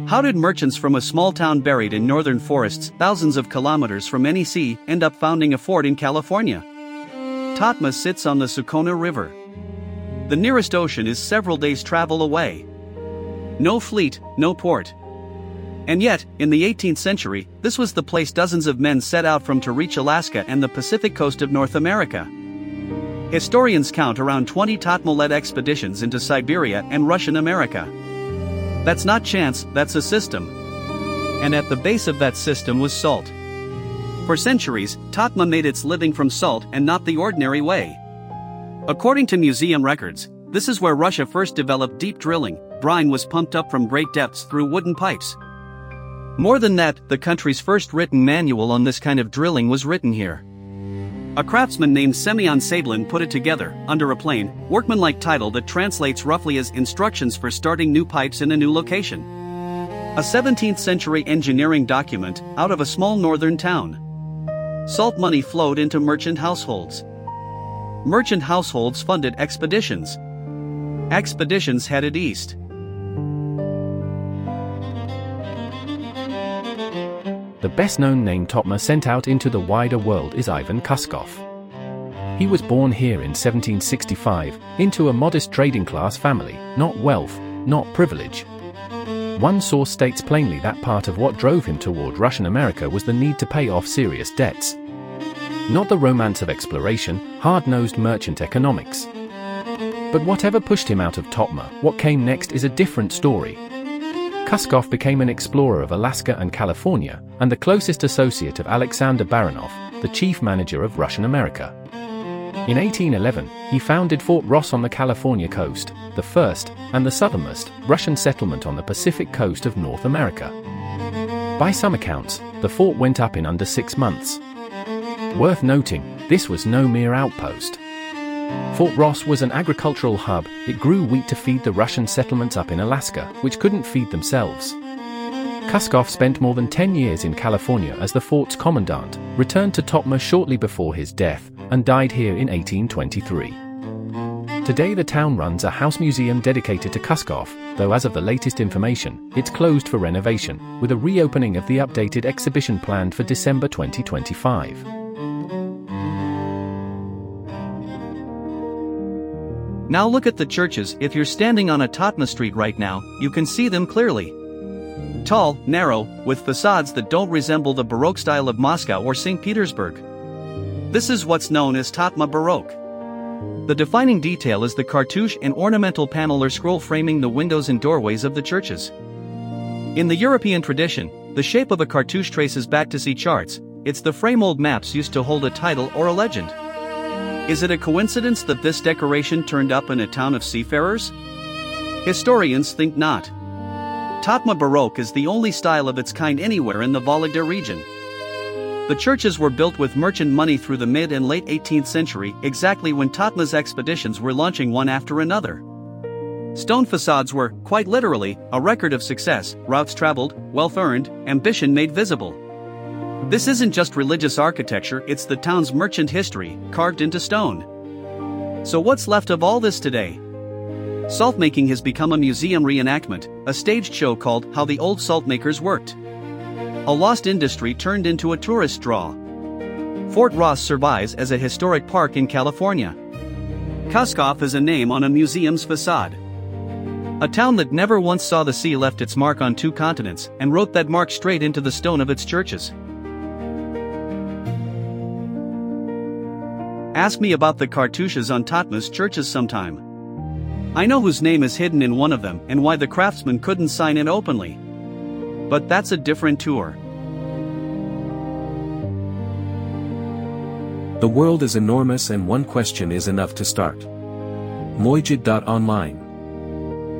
How did merchants from a small town buried in northern forests thousands of kilometers from any sea end up founding a fort in California? Tatma sits on the Sucona River. The nearest ocean is several days' travel away. No fleet, no port. And yet, in the 18th century, this was the place dozens of men set out from to reach Alaska and the Pacific coast of North America. Historians count around 20 Tatma-led expeditions into Siberia and Russian America. That's not chance, that's a system. And at the base of that system was salt. For centuries, Tatma made its living from salt and not the ordinary way. According to museum records, this is where Russia first developed deep drilling. Brine was pumped up from great depths through wooden pipes. More than that, the country's first written manual on this kind of drilling was written here. A craftsman named Semyon Sablin put it together, under a plain, workmanlike title that translates roughly as Instructions for Starting New Pipes in a New Location. A 17th century engineering document, out of a small northern town. Salt money flowed into merchant households. Merchant households funded expeditions. Expeditions headed east. The best-known name Tatma sent out into the wider world is Ivan Kuskov. He was born here in 1765, into a modest trading-class family, not wealth, not privilege. One source states plainly that part of what drove him toward Russian America was the need to pay off serious debts. Not the romance of exploration, hard-nosed merchant economics. But whatever pushed him out of Tatma, what came next is a different story. Kuskov became an explorer of Alaska and California, and the closest associate of Alexander Baranov, the chief manager of Russian America. In 1811, he founded Fort Ross on the California coast, the first, and the southernmost, Russian settlement on the Pacific coast of North America. By some accounts, the fort went up in under 6 months. Worth noting, this was no mere outpost. Fort Ross was an agricultural hub. It grew wheat to feed the Russian settlements up in Alaska, which couldn't feed themselves. Kuskov spent more than 10 years in California as the fort's commandant, returned to Tatma shortly before his death, and died here in 1823. Today the town runs a house museum dedicated to Kuskov, though as of the latest information, it's closed for renovation, with a reopening of the updated exhibition planned for December 2025. Now look at the churches. If you're standing on a Tatma street right now, you can see them clearly. Tall, narrow, with facades that don't resemble the Baroque style of Moscow or St. Petersburg. This is what's known as Tatma Baroque. The defining detail is the cartouche and ornamental panel or scroll framing the windows and doorways of the churches. In the European tradition, the shape of a cartouche traces back to sea charts. It's the frame old maps used to hold a title or a legend. Is it a coincidence that this decoration turned up in a town of seafarers? Historians think not. Tatma Baroque is the only style of its kind anywhere in the Vologda region. The churches were built with merchant money through the mid and late 18th century, exactly when Tatma's expeditions were launching one after another. Stone facades were, quite literally, a record of success, routes traveled, wealth earned, ambition made visible. This isn't just religious architecture, it's the town's merchant history, carved into stone. So what's left of all this today? Salt making has become a museum reenactment, a staged show called How the Old Salt Makers Worked. A lost industry turned into a tourist draw. Fort Ross survives as a historic park in California. Kuskov is a name on a museum's facade. A town that never once saw the sea left its mark on 2 continents, and wrote that mark straight into the stone of its churches. Ask me about the cartouches on Tatma's churches sometime. I know whose name is hidden in one of them and why the craftsman couldn't sign it openly. But that's a different tour. The world is enormous and one question is enough to start. Mojit.online